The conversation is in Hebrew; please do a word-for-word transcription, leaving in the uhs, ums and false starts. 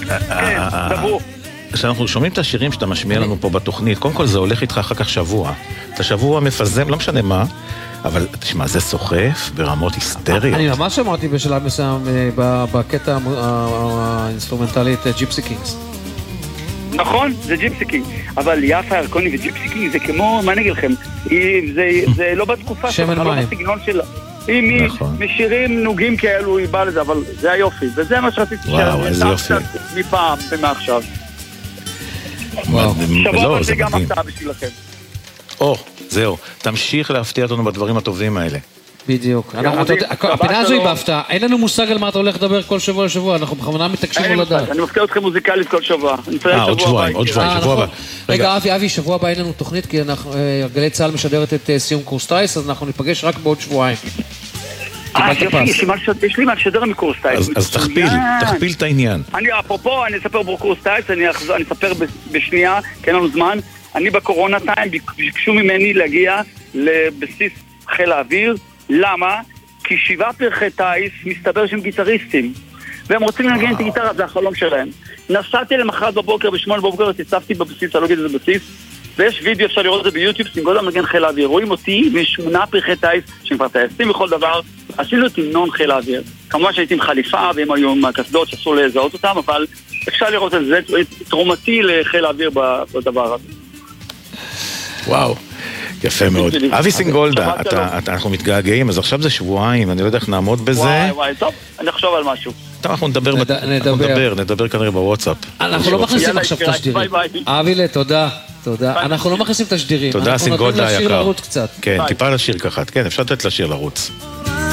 כן, דברו. כשאנחנו שומעים את השירים שאתה משמיע לנו פה בתוכנית, קודם כל זה הולך איתך אחר כך שבוע. אתה שבוע מפזם, לא משנה מה, אבל תשמע, זה סוחף ברמות היסטריות. אני ממש אמרתי בשלב מסוים בקטע האינסטרומנטלי את ג'יפסי קינגס. נכון, זה ג'יפסי קינג, אבל יפה ירקוני וג'יפסי קינג זה כמו, מה נגיד לכם, זה לא בתקופה שלך, לא בסגנון שלה. היא משירים נוגים כאלו, היא באה לזה, אבל זה היופי, וזה מה שרציתי שזה מפעם ומעכשיו. שבוע זה גם הפתעה בשבילכם. או, זהו, תמשיך להפתיע אותנו בדברים הטובים האלה. בדיוק. הפינה הזו היא בהפתעה. אין לנו מושג על מה אתה הולך לדבר כל שבוע לשבוע, אנחנו בכוונה מתעקשים לא לדעת. אני מפתיע אתכם מוזיקלית כל שבוע. אה, עוד שבועיים, עוד שבועיים, שבוע הבא. רגע, אבי, אבי, שבוע הבא אין לנו תוכנית, כי גלי צה"ל משדרת את סיום קורס טייס, אז אנחנו ניפגש רק בעוד שבועיים. יש לי מה לשדר מקורס טייס. אז תכפיל, תכפיל את העניין. אני, אפרופו, אני אספר בקורס טייס, אני אספר בשנייה, כי אין לנו זמן. אני בקורונה טיים, ביקשו ממני להגיע לבסיס חיל האוויר. למה? כי שבעה פרחי טייס מסתבר שהם גיטריסטים, והם רוצים לנגן את הגיטרה, זה החלום שלהם. נסעתי למחרת בבוקר, בשמונה בבוקר, תצפתי בבסיס, אני לא אגיד את זה בסיס, ויש וידאו, אפשר לראות את זה ביוטיוב, סינגולה מנגן חיל האוויר. רואים אותי ושמונה פרחי טייס, שהם כבר טייסים בכל דבר, עשינו את המנון חיל האוויר. כמובן שהייתי עם חליפה, והם היו עם הקסדות שאסור לזהות אותם, אבל אפשר לראות את זה, תרומתי לחיל האוויר בדבר הזה. וואו, יפה מאוד. אבי סינגולדה, אנחנו מתגעגעים, אז עכשיו זה שבועיים, אני לא יודע איך נעמוד בזה. וואי וואי, טוב, אני אחשוב על משהו. טוב, אנחנו נדבר, נדבר, נדבר כנראה בוואטסאפ. אנחנו לא מכניסים עכשיו את השדירים. אבי, תודה, תודה. אנחנו לא מכניסים את השדירים. תודה, סינגולדה היקר. אנחנו נותנים לשיר לרוץ קצת. כן, טיפה לשיר ככה, כן, אפשר לתת לשיר לרוץ.